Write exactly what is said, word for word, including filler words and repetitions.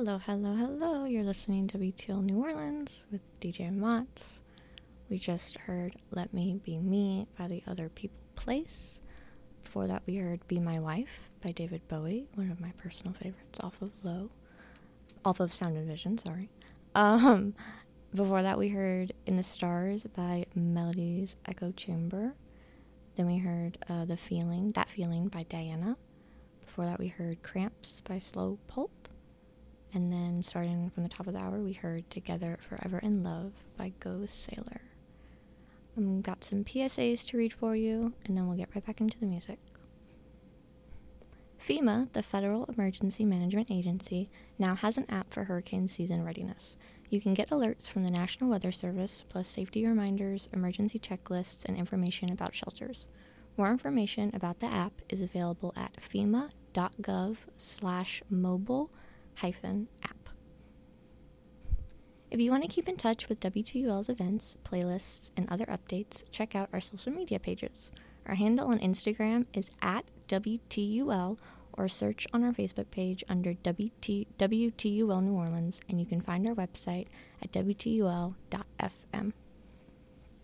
Hello, hello, hello. You're listening to W T L New Orleans with D J Motts. We just heard Let Me Be Me by The Other People Place. Before that, we heard Be My Wife by David Bowie, one of my personal favorites off of Low. Off of Sound and Vision, sorry. Um, before that, we heard In the Stars by Melody's Echo Chamber. Then we heard uh, The Feeling, That Feeling by Diana. Before that, we heard Cramps by Slow Pulp. And then starting from the top of the hour, we heard Together Forever in Love by Ghost Sailor. I've um, got some P S As to read for you, and then we'll get right back into the music. FEMA, the Federal Emergency Management Agency, now has an app for hurricane season readiness. You can get alerts from the National Weather Service, plus safety reminders, emergency checklists, and information about shelters. More information about the app is available at fema.gov slash mobile hyphen app. If you want to keep in touch with W T U L's events, playlists, and other updates, check out our social media pages. Our handle on Instagram is at W T U L, or search on our Facebook page under W T U L New Orleans, and you can find our website at W T U L dot F M.